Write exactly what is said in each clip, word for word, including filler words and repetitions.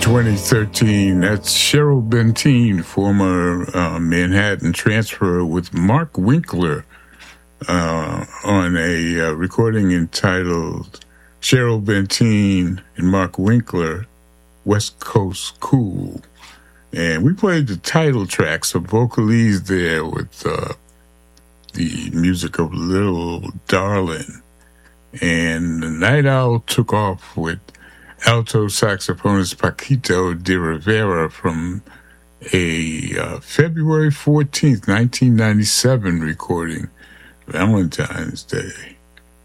twenty thirteen. That's Cheryl Benteen, former uh, Manhattan transfer, with Mark Winkler uh, on a uh, recording entitled Cheryl Benteen and Mark Winkler, West Coast Cool. And we played the title track, some vocalese there with uh, the music of Little Darling. And the Night Owl took off with alto saxophonist Paquito de Rivera from a uh, February fourteenth, nineteen ninety-seven recording, Valentine's Day,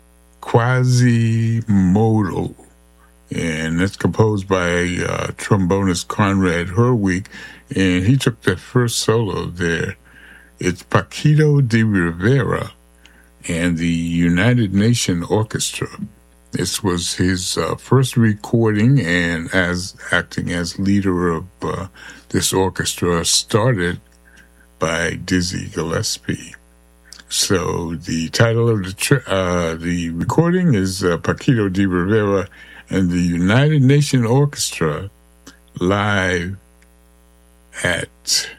Quasimodo. And that's composed by uh, trombonist Conrad Herwig, and he took the first solo there. It's Paquito de Rivera and the United Nation Orchestra. This was his uh, first recording, and as acting as leader of uh, this orchestra, started by Dizzy Gillespie. So the title of the tri- uh, the recording is uh, Paquito de Rivera and the United Nation Orchestra live at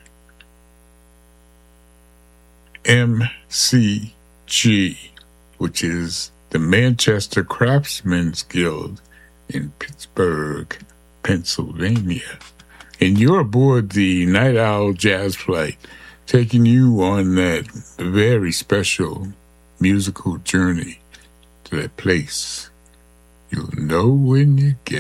M C G, which is the Manchester Craftsmen's Guild in Pittsburgh, Pennsylvania. And you're aboard the Night Owl Jazz Flight, taking you on that very special musical journey to that place you'll know when you get